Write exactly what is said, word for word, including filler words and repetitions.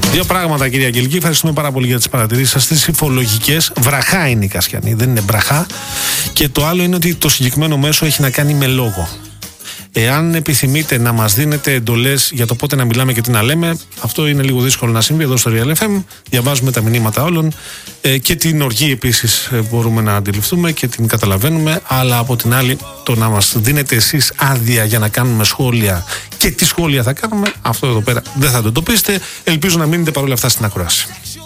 Δύο πράγματα, κυρία Αγγελική. Ευχαριστούμε πάρα πολύ για τις παρατηρήσεις σας. Τις υφολογικές. Βραχά είναι η Κασιανή, δεν είναι μπραχά. Και το άλλο είναι ότι το συγκεκριμένο μέσο έχει να κάνει με λόγο. Εάν επιθυμείτε να μας δίνετε εντολές για το πότε να μιλάμε και τι να λέμε, αυτό είναι λίγο δύσκολο να συμβεί εδώ στο Real εφ εμ. Διαβάζουμε τα μηνύματα όλων ε, και την οργή επίσης μπορούμε να αντιληφθούμε και την καταλαβαίνουμε. Αλλά από την άλλη, το να μας δίνετε εσείς άδεια για να κάνουμε σχόλια και τι σχόλια θα κάνουμε, αυτό εδώ πέρα δεν θα το εντοπίσετε. Ελπίζω να μείνετε παρόλα αυτά στην ακρόαση.